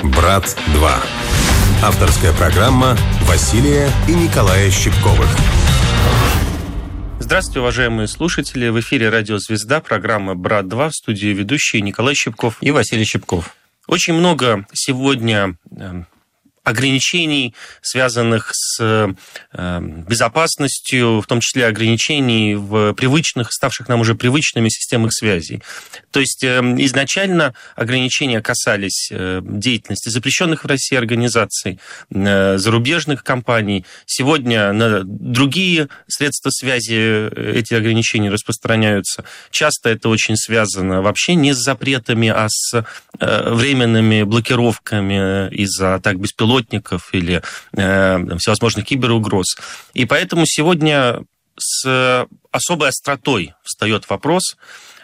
«Брат 2». Авторская программа Василия и Николая Щипковых. Здравствуйте, уважаемые слушатели. В эфире радио «Звезда», программа «Брат 2», в студии ведущие Николай Щипков и Василий Щипков. Очень много сегодня ограничений, связанных с безопасностью, в том числе ограничений в привычных, ставших нам уже привычными системах связи. То есть изначально ограничения касались деятельности запрещенных в России организаций, зарубежных компаний. Сегодня на другие средства связи эти ограничения распространяются. Часто это очень связано вообще не с запретами, а с временными блокировками из-за атак беспилотников или всевозможных киберугроз. И поэтому сегодня с особой остротой встает вопрос,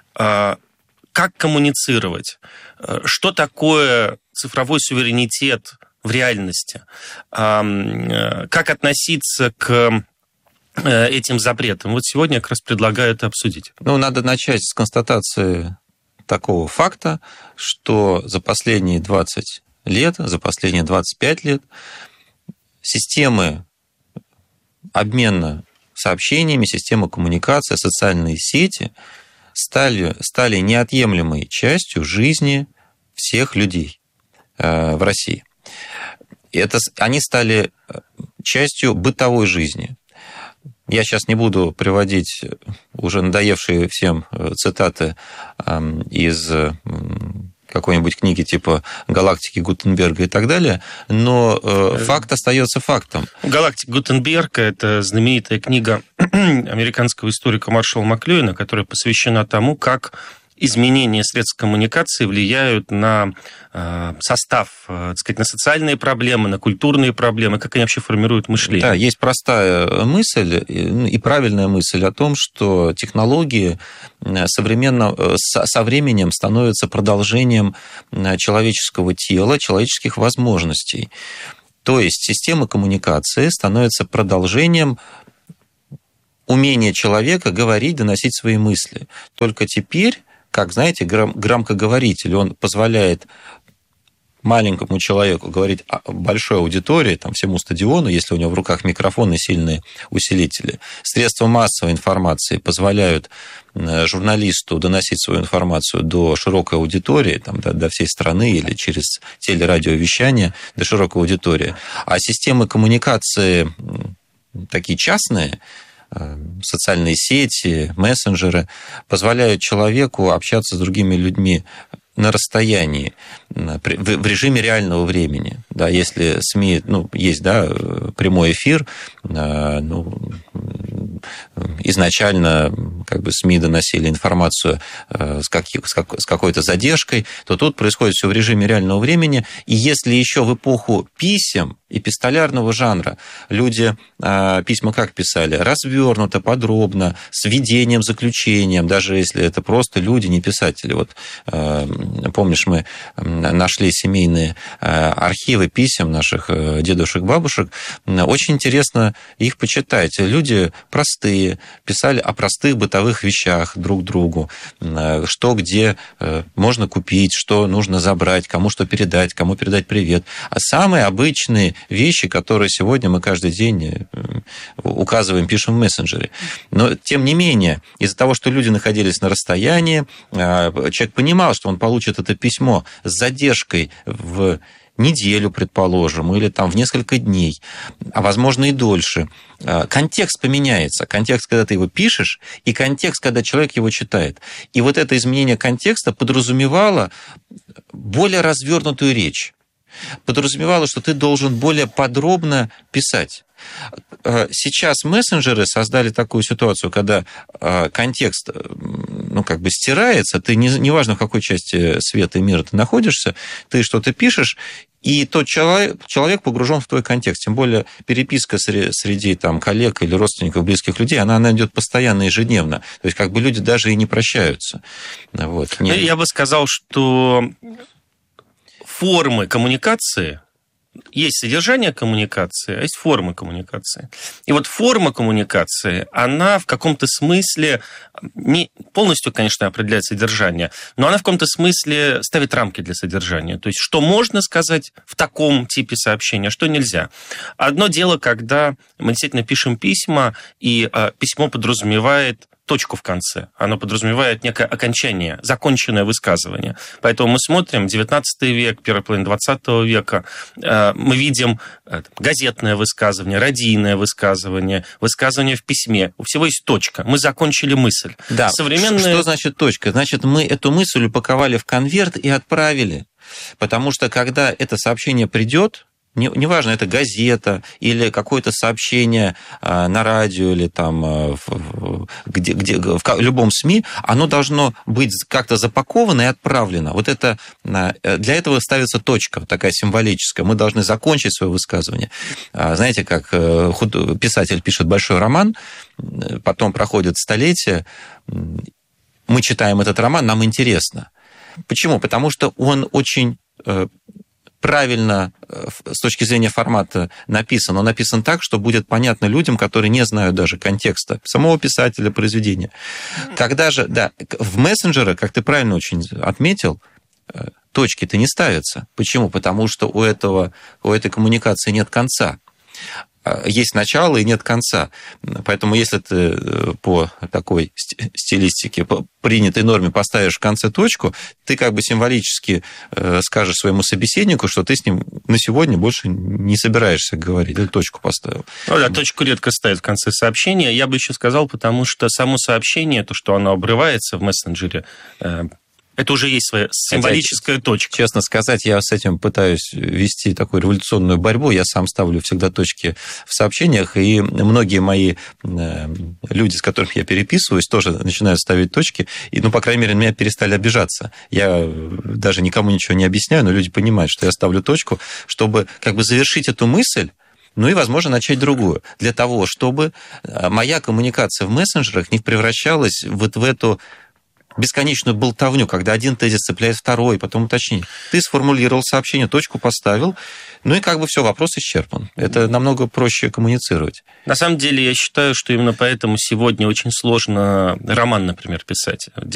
как коммуницировать, что такое цифровой суверенитет в реальности, как относиться к этим запретам. Вот сегодня я как раз предлагаю это обсудить. Надо начать с констатации такого факта, что за последние 20 лет, за последние 25 лет системы обмена сообщениями, системы коммуникации, социальные сети стали неотъемлемой частью жизни всех людей в России. Они стали частью бытовой жизни. Я сейчас не буду приводить уже надоевшие всем цитаты из какой-нибудь книги типа «Галактики Гутенберга» и так далее, но факт остается фактом. «Галактика Гутенберга» — это знаменитая книга американского историка Маршалла Маклюина, которая посвящена тому, как изменения средств коммуникации влияют на состав, так сказать, на социальные проблемы, на культурные проблемы, как они вообще формируют мышление. Да, есть простая мысль и правильная мысль о том, что технологии со временем становятся продолжением человеческого тела, человеческих возможностей. То есть система коммуникации становится продолжением умения человека говорить, доносить свои мысли. Только теперь, как, знаете, громкоговоритель, он позволяет маленькому человеку говорить большой аудитории, там, всему стадиону, если у него в руках микрофон и сильные усилители. Средства массовой информации позволяют журналисту доносить свою информацию до широкой аудитории, там, до всей страны или через телерадиовещание до широкой аудитории. А системы коммуникации такие частные, социальные сети, мессенджеры позволяют человеку общаться с другими людьми на расстоянии, в режиме реального времени. Да, если СМИ, есть, да, прямой эфир, изначально как бы СМИ доносили информацию с какой-то задержкой, то тут происходит все в режиме реального времени. И если еще в эпоху писем, эпистолярного жанра люди письма как писали? Развернуто, подробно, с введением, заключением, даже если это просто люди, не писатели. Вот помнишь, мы нашли семейные архивы писем наших дедушек, бабушек. Очень интересно их почитать. Люди простые, писали о простых бытовых вещах друг другу, что где можно купить, что нужно забрать, кому что передать, кому передать привет. А самые обычные вещи, которые сегодня мы каждый день указываем, пишем в мессенджере. Но, тем не менее, из-за того, что люди находились на расстоянии, человек понимал, что он получит это письмо с задержкой в неделю, предположим, или там в несколько дней, а возможно и дольше. Контекст поменяется. Контекст, когда ты его пишешь, и контекст, когда человек его читает. И вот это изменение контекста подразумевало более развернутую речь. Подразумевало, что ты должен более подробно писать. Сейчас мессенджеры создали такую ситуацию, когда контекст стирается, ты неважно, в какой части света и мира ты находишься, ты что-то пишешь, и тот человек погружен в твой контекст. Тем более переписка среди там, коллег или родственников, близких людей, она идет постоянно, ежедневно. То есть как бы люди даже и не прощаются. Вот. Я бы сказал, что формы коммуникации есть содержание коммуникации, а есть форма коммуникации. И вот форма коммуникации, она в каком-то смысле не полностью, конечно, определяет содержание, но она в каком-то смысле ставит рамки для содержания. То есть, что можно сказать в таком типе сообщения, а что нельзя. Одно дело, когда мы действительно пишем письма, и письмо подразумевает точку в конце. Оно подразумевает некое окончание, законченное высказывание. Поэтому мы смотрим 19 век, первая половина 20 века, мы видим газетное высказывание, радийное высказывание, высказывание в письме. У всего есть точка. Мы закончили мысль. Да. Что значит точка? Значит, мы эту мысль упаковали в конверт и отправили. Потому что, когда это сообщение придет, неважно, это газета или какое-то сообщение на радио или там в любом СМИ, оно должно быть как-то запаковано и отправлено. Вот это, для этого ставится точка, такая символическая. Мы должны закончить свое высказывание. Знаете, как писатель пишет большой роман, потом проходит столетие, мы читаем этот роман, нам интересно. Почему? Потому что он очень правильно с точки зрения формата написан. Он написан так, что будет понятно людям, которые не знают даже контекста самого писателя, произведения. Когда же, да, в мессенджерах, как ты правильно очень отметил, точки-то не ставятся. Почему? Потому что у этой коммуникации нет конца. Есть начало и нет конца. Поэтому если ты по такой стилистике, по принятой норме поставишь в конце точку, ты как бы символически скажешь своему собеседнику, что ты с ним на сегодня больше не собираешься говорить. Ты точку поставил. Ну да, точку редко ставят в конце сообщения. Я бы еще сказал, потому что само сообщение, то, что оно обрывается в мессенджере, это уже есть своя символическая точка. Честно сказать, я с этим пытаюсь вести такую революционную борьбу. Я сам ставлю всегда точки в сообщениях, и многие мои люди, с которыми я переписываюсь, тоже начинают ставить точки, и, по крайней мере, на меня перестали обижаться. Я даже никому ничего не объясняю, но люди понимают, что я ставлю точку, чтобы как бы завершить эту мысль, ну и, возможно, начать другую. Для того, чтобы моя коммуникация в мессенджерах не превращалась вот в эту бесконечную болтовню, когда один тезис цепляет второй, потом уточнить. Ты сформулировал сообщение, точку поставил, ну и как бы все, вопрос исчерпан. Это намного проще коммуницировать. На самом деле, я считаю, что именно поэтому сегодня очень сложно роман, например, писать.